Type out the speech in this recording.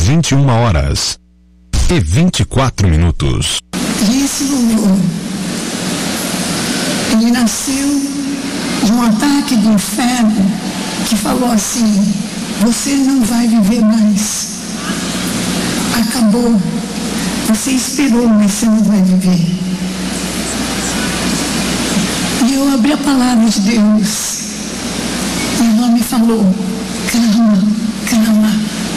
21h24. E esse louvor, ele nasceu de um ataque do inferno que falou assim: você não vai viver mais. Acabou. Você esperou, mas você não vai viver. E eu abri a palavra de Deus. E ela me falou: calma, calma.